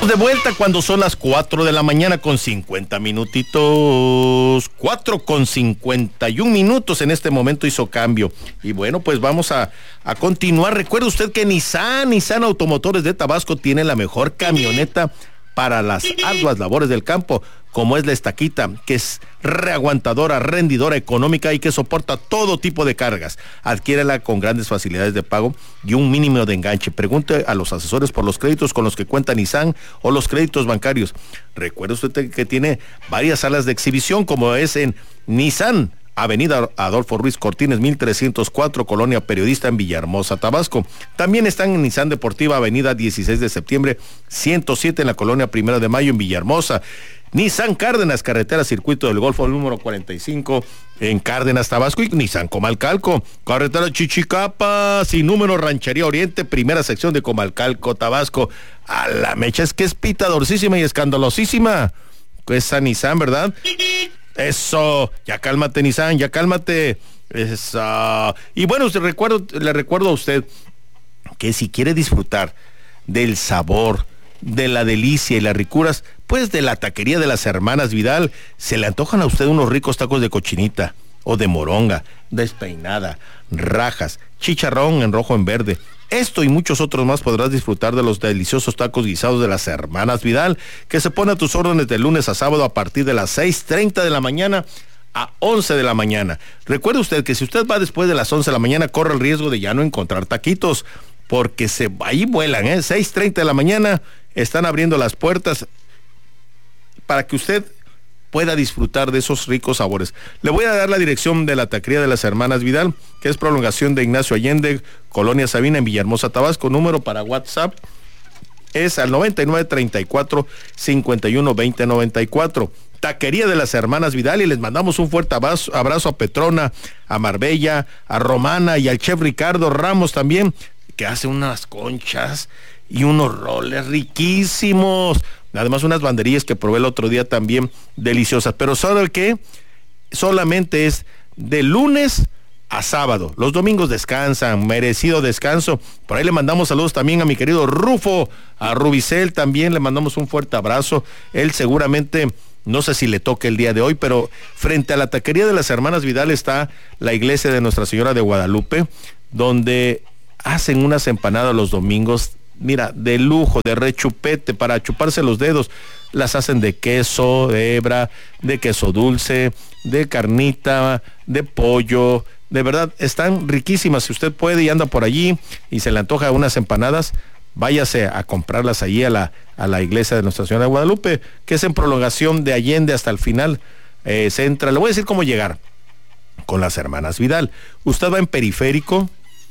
De vuelta cuando son las 4 de la mañana con 50 minutitos, 4 con 51 minutos, en este momento hizo cambio. Y bueno, pues vamos a continuar. Recuerde usted que Nissan Automotores de Tabasco tiene la mejor camioneta para las arduas labores del campo, como es la Estaquita, que es reaguantadora, rendidora, económica y que soporta todo tipo de cargas. Adquiérela con grandes facilidades de pago y un mínimo de enganche. Pregunte a los asesores por los créditos con los que cuenta Nissan o los créditos bancarios. Recuerde usted que tiene varias salas de exhibición, como es en Nissan Avenida Adolfo Ruiz Cortines, 1304, Colonia Periodista, en Villahermosa, Tabasco. También están en Nissan Deportiva, Avenida 16 de septiembre, 107, en la Colonia 1 de Mayo, en Villahermosa. Nissan Cárdenas, carretera Circuito del Golfo, número 45, en Cárdenas, Tabasco. Y Nissan Comalcalco, carretera Chichicapa, sin número, Ranchería Oriente, primera sección de Comalcalco, Tabasco. A la mecha, es que es pitadorcísima y escandalosísima esa Nissan, ¿verdad? Eso, ya cálmate, Nissan, ya cálmate. Eso. Y bueno, le recuerdo a usted que si quiere disfrutar del sabor, de la delicia y las ricuras, pues de la taquería de las Hermanas Vidal, se le antojan a usted unos ricos tacos de cochinita, o de moronga, despeinada, rajas, chicharrón en rojo en verde. Esto y muchos otros más podrás disfrutar de los deliciosos tacos guisados de las Hermanas Vidal, que se pone a tus órdenes de lunes a sábado a partir de las 6:30 de la mañana a 11 de la mañana. Recuerde usted que si usted va después de las 11 de la mañana, corre el riesgo de ya no encontrar taquitos, porque ahí vuelan, 6:30 de la mañana, están abriendo las puertas para que usted pueda disfrutar de esos ricos sabores. Le voy a dar la dirección de la taquería de las Hermanas Vidal, que es prolongación de Ignacio Allende, Colonia Sabina, en Villahermosa, Tabasco. Número para WhatsApp es al 9934-512094. Taquería de las Hermanas Vidal, y les mandamos un fuerte abrazo a Petrona, a Marbella, a Romana y al chef Ricardo Ramos también, que hace unas conchas y unos roles riquísimos. Además, unas banderillas que probé el otro día también deliciosas. Pero ¿sabe qué? Solamente es de lunes a sábado. Los domingos descansan, merecido descanso. Por ahí le mandamos saludos también a mi querido Rufo, a Rubicel también le mandamos un fuerte abrazo. Él seguramente, no sé si le toque el día de hoy, pero frente a la taquería de las Hermanas Vidal está la iglesia de Nuestra Señora de Guadalupe, donde hacen unas empanadas los domingos, mira, de lujo, de rechupete, para chuparse los dedos. Las hacen de queso, de hebra, de queso dulce, de carnita, de pollo. De verdad, están riquísimas. Si usted puede y anda por allí y se le antoja unas empanadas, váyase a comprarlas allí a la iglesia de Nuestra Señora de Guadalupe, que es en prolongación de Allende hasta el final. Se entra, le voy a decir cómo llegar con las Hermanas Vidal. Usted va en Periférico,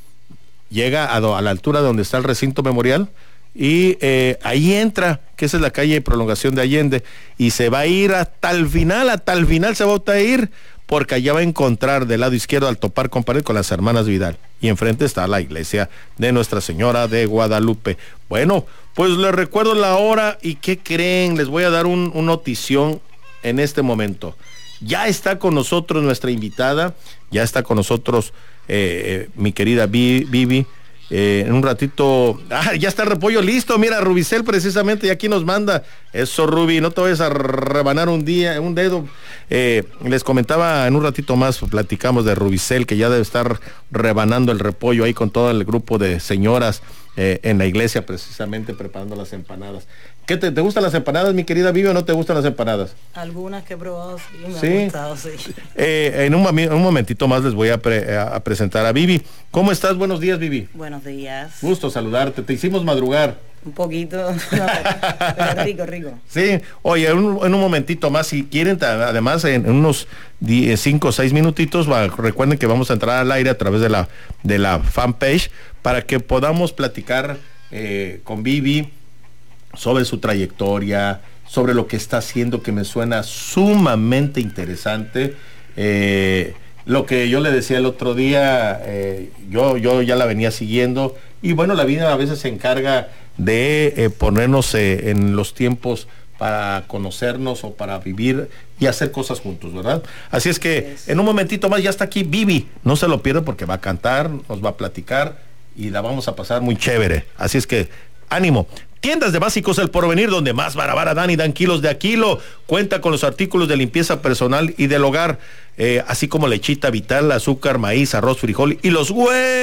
llega a la altura de donde está el recinto memorial y ahí entra, que esa es la calle de prolongación de Allende, y se va a ir hasta el final se va a ir, porque allá va a encontrar del lado izquierdo, al topar con pared, con las Hermanas Vidal, y enfrente está la iglesia de Nuestra Señora de Guadalupe. Bueno, pues les recuerdo la hora, y ¿qué creen? Les voy a dar un notición en este momento. Ya está con nosotros nuestra invitada, ya está con nosotros mi querida Vivi. En un ratito, ya está el repollo listo. Mira, Rubicel precisamente, y aquí nos manda eso. Rubi, no te vayas a rebanar un dedo. Les comentaba, en un ratito más platicamos de Rubicel, que ya debe estar rebanando el repollo ahí con todo el grupo de señoras en la iglesia, precisamente preparando las empanadas. ¿Qué te gustan las empanadas, mi querida Vivi, o no te gustan las empanadas? Algunas que he probado, sí, me ¿Sí? han gustado, sí. En un momentito más les voy a presentar a Vivi. ¿Cómo estás? Buenos días, Vivi. Buenos días. Gusto saludarte. Te hicimos madrugar. Un poquito, pero rico. Sí, oye, en un momentito más, si quieren, además en unos 5 o 6 minutitos, recuerden que vamos a entrar al aire a través de la fanpage para que podamos platicar con Vivi sobre su trayectoria, sobre lo que está haciendo, que me suena sumamente interesante. Lo que yo le decía el otro día, yo ya la venía siguiendo, y bueno, la vida a veces se encarga de ponernos en los tiempos para conocernos o para vivir y hacer cosas juntos, ¿verdad? Así es que en un momentito más ya está aquí Vivi, no se lo pierdan, porque va a cantar, nos va a platicar y la vamos a pasar muy chévere. Así es que ánimo. Tiendas de Básicos El Porvenir, donde más barabara dan y dan kilos de a kilo. Cuenta con los artículos de limpieza personal y del hogar, así como lechita vital, azúcar, maíz, arroz, frijol y los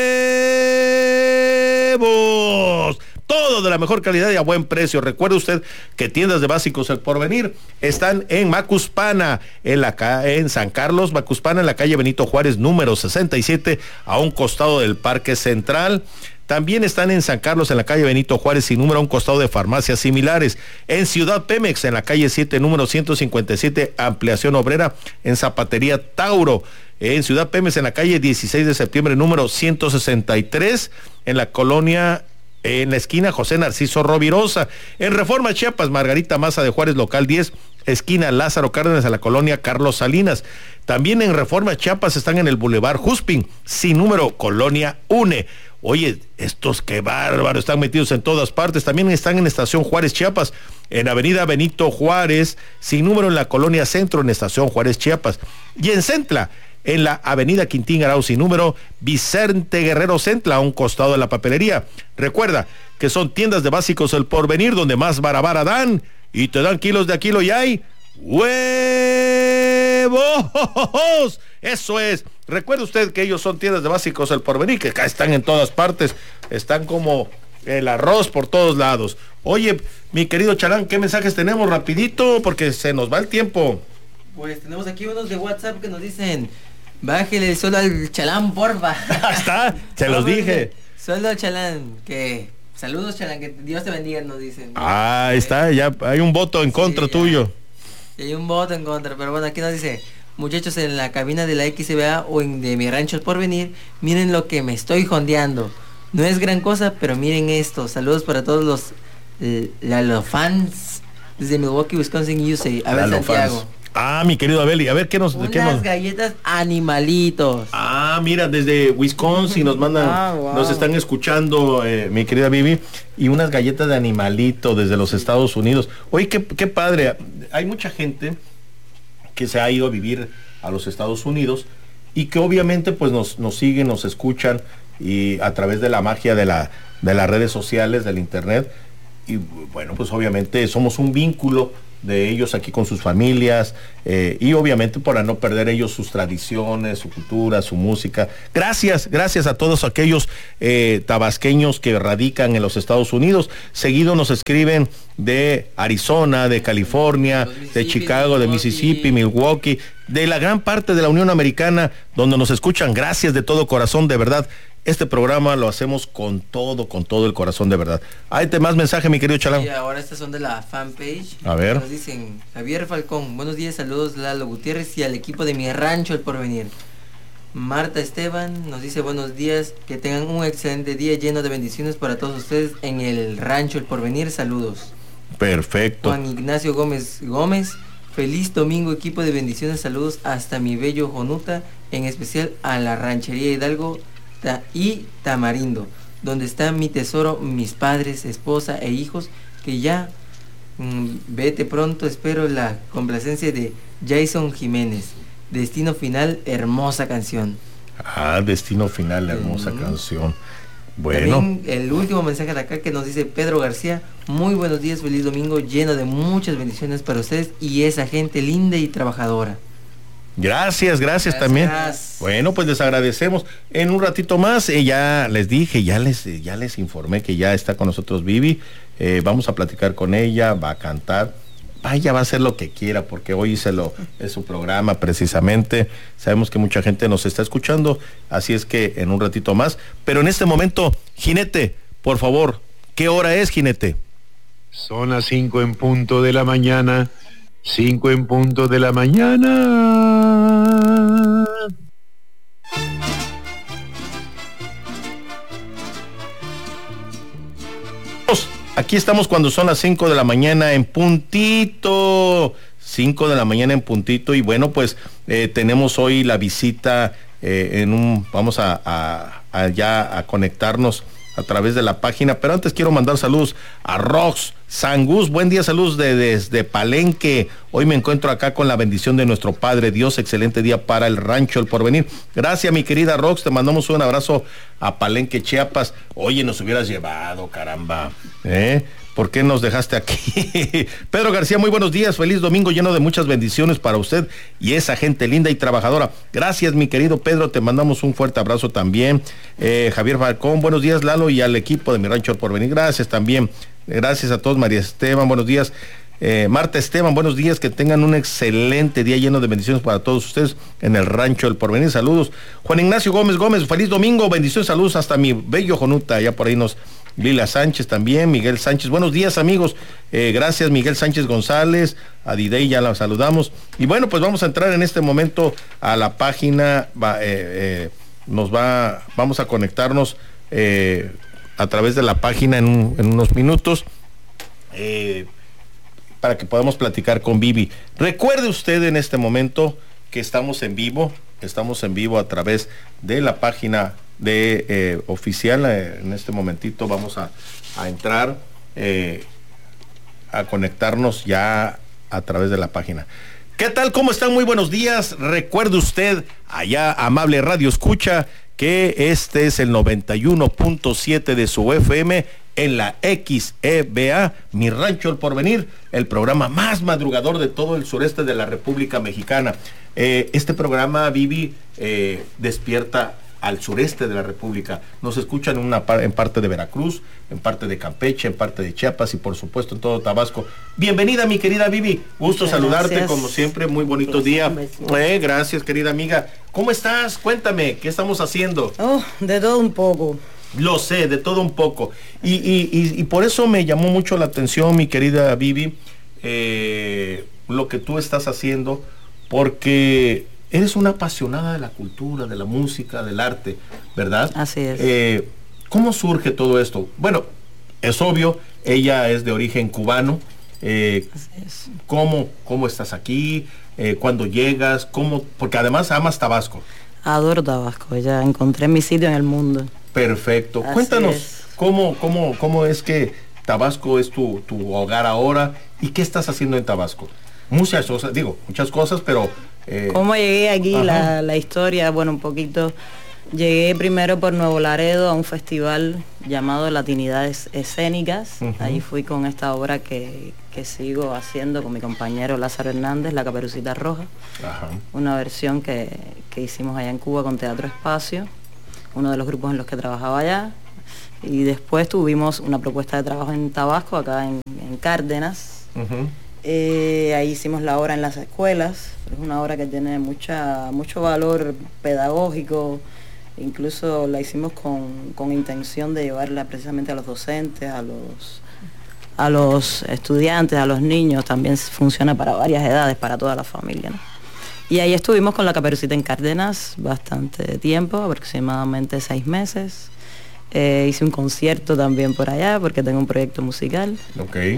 huevos. Todo de la mejor calidad y a buen precio. Recuerde usted que Tiendas de Básicos El Porvenir están en Macuspana, en San Carlos, Macuspana, en la calle Benito Juárez, número 67, a un costado del Parque Central. También están en San Carlos, en la calle Benito Juárez, sin número, a un costado de farmacias similares. En Ciudad Pemex, en la calle 7, número 157, ampliación obrera, en Zapatería Tauro. En Ciudad Pemex, en la calle 16 de septiembre, número 163, en la colonia, en la esquina José Narciso Rovirosa. En Reforma Chiapas, Margarita Maza de Juárez, local 10, esquina Lázaro Cárdenas, a la colonia Carlos Salinas. También en Reforma Chiapas están en el Boulevard Juspin, sin número, colonia UNE. Oye, estos qué bárbaros, están metidos en todas partes. También están en Estación Juárez, Chiapas, en Avenida Benito Juárez, sin número, en la colonia Centro, en Estación Juárez, Chiapas. Y en Centla, en la Avenida Quintín Arau, sin número, Vicente Guerrero Centla, a un costado de la papelería. Recuerda que son Tiendas de Básicos El Porvenir, donde más barabara dan y te dan kilos de a kilo, y hay huevos. Eso es. Recuerde usted que ellos son Tiendas de Básicos El Porvenir, que acá están en todas partes, están como el arroz por todos lados. Oye, mi querido Chalán, ¿qué mensajes tenemos rapidito? Porque se nos va el tiempo. Pues tenemos aquí unos de WhatsApp que nos dicen: bájele solo al Chalán, porfa. Ahí está, se los dije. Solo al Chalán, que saludos, Chalán, que Dios te bendiga, nos dicen. Ah, ahí está, ya hay un voto en contra, sí, tuyo. Y hay un voto en contra, pero bueno, aquí nos dice: muchachos, en la cabina de la XBA o en de mi rancho El Porvenir, miren lo que me estoy jondeando. No es gran cosa, pero miren esto. Saludos para todos los fans desde Milwaukee, Wisconsin, USA. Abel Santiago. Fans. Ah, mi querido Abel, y a ver qué nos... Unas galletas animalitos. Ah, mira, desde Wisconsin nos mandan, wow, nos están escuchando, mi querida Vivi, y unas galletas de animalito desde los Estados Unidos. Oye, qué padre. Hay mucha gente que se ha ido a vivir a los Estados Unidos y que obviamente pues nos siguen, nos escuchan, y a través de la magia de las redes sociales, del internet, y bueno, pues obviamente somos un vínculo de ellos aquí con sus familias, y obviamente para no perder ellos sus tradiciones, su cultura, su música. Gracias a todos aquellos tabasqueños que radican en los Estados Unidos. Seguido nos escriben de Arizona, de California, de Chicago, de Mississippi, Milwaukee, de la gran parte de la Unión Americana, donde nos escuchan. Gracias de todo corazón, de verdad. Este programa lo hacemos con todo el corazón, de verdad. Hay más mensaje, mi querido Chalán. Y ahora estas son de la fanpage. A ver. Nos dicen: Javier Falcón, buenos días, saludos Lalo Gutiérrez y al equipo de mi rancho El Porvenir. Marta Esteban nos dice: buenos días, que tengan un excelente día lleno de bendiciones para todos ustedes en el rancho El Porvenir, saludos. Perfecto. Juan Ignacio Gómez, feliz domingo, equipo de bendiciones, saludos hasta mi bello Jonuta, en especial a la ranchería Hidalgo y Tamarindo, donde está mi tesoro, mis padres, esposa e hijos, que ya vete pronto, espero la complacencia de Jason Jiménez. Destino Final, hermosa canción. Ah, Destino Final, hermosa canción. Bueno. También el último mensaje de acá que nos dice Pedro García: muy buenos días, feliz domingo, lleno de muchas bendiciones para ustedes y esa gente linda y trabajadora. Gracias también. Bueno, pues les agradecemos. En un ratito más, ya les dije, ya les informé que ya está con nosotros Vivi. Vamos a platicar con ella, va a cantar. Ella va a hacer lo que quiera, porque hoy es su programa precisamente. Sabemos que mucha gente nos está escuchando, así es que en un ratito más. Pero en este momento, Jinete, por favor, ¿qué hora es, Jinete? Son las 5 en punto de la mañana. 5 en punto de la mañana. Aquí estamos cuando son las 5 de la mañana en puntito. 5 de la mañana en puntito. Y bueno, pues tenemos hoy la visita vamos a conectarnos a través de la página, pero antes quiero mandar saludos a Rox Sangus. Buen día, saludos desde Palenque. Hoy me encuentro acá con la bendición de nuestro Padre Dios. Excelente día para el rancho El Porvenir. Gracias, mi querida Rox, te mandamos un abrazo a Palenque, Chiapas. Oye, nos hubieras llevado, caramba, ¿por qué nos dejaste aquí? Pedro García, muy buenos días, feliz domingo lleno de muchas bendiciones para usted y esa gente linda y trabajadora. Gracias, mi querido Pedro, te mandamos un fuerte abrazo también. Javier Falcón, buenos días, Lalo, y al equipo de Mi Rancho El Porvenir, gracias también. Gracias a todos. María Esteban, buenos días. Marta Esteban, buenos días, que tengan un excelente día lleno de bendiciones para todos ustedes en el Rancho El Porvenir, saludos. Juan Ignacio Gómez, feliz domingo, bendiciones, saludos hasta mi bello Jonuta, allá por ahí nos... Lila Sánchez también, Miguel Sánchez, buenos días amigos, gracias Miguel Sánchez González, a Didey ya la saludamos, y bueno, pues vamos a entrar en este momento a la página, vamos a conectarnos a través de la página en unos minutos, para que podamos platicar con Vivi. Recuerde usted en este momento que estamos en vivo a través de la página de oficial. En este momentito vamos a entrar a conectarnos ya a través de la página. ¿Qué tal? ¿Cómo están? Muy buenos días. Recuerde usted, allá amable Radio Escucha, que este es el 91.7 de su FM en la XEBA, Mi Rancho El Porvenir, el programa más madrugador de todo el sureste de la República Mexicana. Este programa, Vivi, despierta al sureste de la República. Nos escuchan en parte de Veracruz, en parte de Campeche, en parte de Chiapas y por supuesto en todo Tabasco. Bienvenida, mi querida Vivi. Gusto saludarte, gracias. Como siempre, muy bonito día. Gracias, querida amiga. ¿Cómo estás? Cuéntame, ¿qué estamos haciendo? De todo un poco. Lo sé, de todo un poco. Y por eso me llamó mucho la atención, mi querida Vivi, lo que tú estás haciendo, porque eres una apasionada de la cultura, de la música, del arte, ¿verdad? Así es. ¿Cómo surge todo esto? Bueno, es obvio, ella es de origen cubano. Así es. ¿Cómo estás aquí? ¿Cuándo llegas? Porque además amas Tabasco. Adoro Tabasco, ya encontré mi sitio en el mundo. Perfecto. Así Cuéntanos, es. ¿cómo es que Tabasco es tu hogar ahora? ¿Y qué estás haciendo en Tabasco? Muchas cosas, pero... ¿Cómo llegué aquí? La historia, bueno, un poquito. Llegué primero por Nuevo Laredo a un festival llamado Latinidades Escénicas. Ahí fui con esta obra que sigo haciendo con mi compañero Lázaro Hernández, La Caperucita Roja. Ajá. Una versión que hicimos allá en Cuba con Teatro Espacio, uno de los grupos en los que trabajaba allá. Y después tuvimos una propuesta de trabajo en Tabasco, acá en Cárdenas. Ahí hicimos la obra en las escuelas. Es una obra que tiene mucho valor pedagógico. Incluso la hicimos con intención de llevarla precisamente a los docentes, a los estudiantes, a los niños. También funciona para varias edades, para toda la familia, ¿no? Y ahí estuvimos con La Caperucita en Cárdenas bastante tiempo, aproximadamente 6 meses. Hice un concierto también por allá porque tengo un proyecto musical. Okay.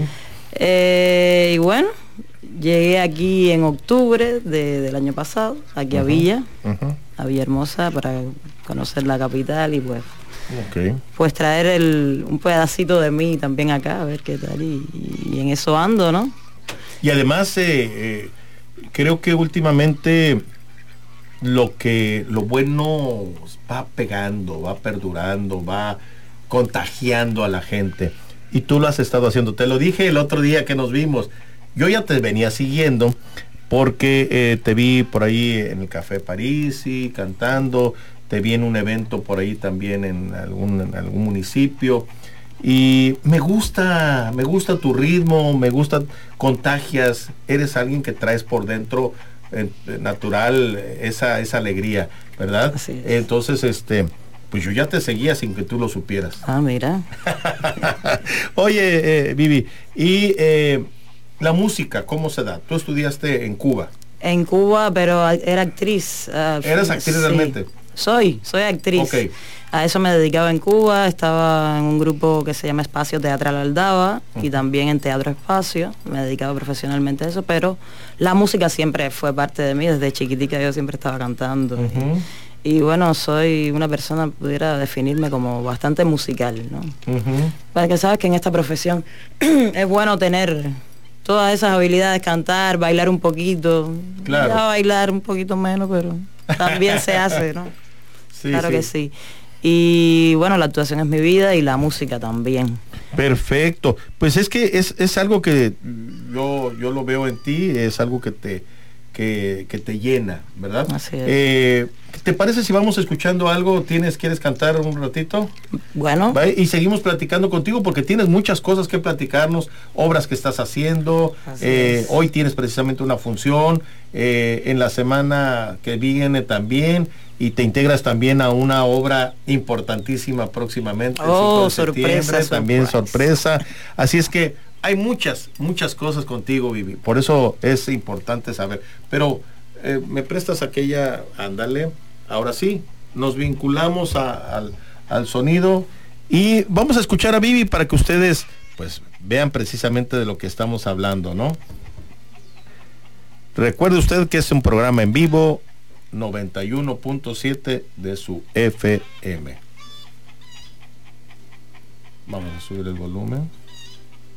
Y bueno, llegué aquí en octubre del año pasado, aquí a Villa Hermosa, para conocer la capital y pues traer un pedacito de mí también acá, a ver qué tal, y en eso ando, ¿no? Y además creo que últimamente lo bueno va pegando, va perdurando, va contagiando a la gente. Y tú lo has estado haciendo. Te lo dije el otro día que nos vimos. Yo ya te venía siguiendo porque te vi por ahí en el Café Parisi cantando, te vi en un evento por ahí también en algún municipio. Y me gusta tu ritmo, contagias, eres alguien que traes por dentro natural esa alegría, ¿verdad? Así es. Entonces, pues yo ya te seguía sin que tú lo supieras. Ah, mira. Oye, Vivi, y la música, ¿cómo se da? Tú estudiaste en Cuba. En Cuba, pero era actriz. ¿Eras actriz realmente? Soy actriz. Okay. A eso me dedicaba en Cuba, estaba en un grupo que se llama Espacio Teatral Aldaba y también en Teatro Espacio, me dedicaba profesionalmente a eso, pero la música siempre fue parte de mí, desde chiquitica yo siempre estaba cantando. Y bueno, soy una persona, pudiera definirme como bastante musical, ¿no? Para que sabes que en esta profesión es bueno tener todas esas habilidades, cantar, bailar un poquito. Claro. Ya bailar un poquito menos, pero también se hace, ¿no? Sí, claro sí. que sí. Y bueno, la actuación es mi vida y la música también. Perfecto. Pues es que es algo que yo lo veo en ti, es algo que te llena, ¿verdad? Así es. ¿Te parece si vamos escuchando algo? ¿Quieres cantar un ratito? Bueno. ¿Va? Y seguimos platicando contigo porque tienes muchas cosas que platicarnos, obras que estás haciendo. Hoy tienes precisamente una función, en la semana que viene también, y te integras también a una obra importantísima próximamente. Oh, el 5 de septiembre, sorpresa, también sorpresa. Así es que hay muchas cosas contigo, Vivi. Por eso es importante saber. Pero me prestas aquella, ándale. Ahora sí, nos vinculamos al sonido y vamos a escuchar a Vivi para que ustedes pues vean precisamente de lo que estamos hablando, ¿no? Recuerde usted que es un programa en vivo, 91.7 de su FM. Vamos a subir el volumen.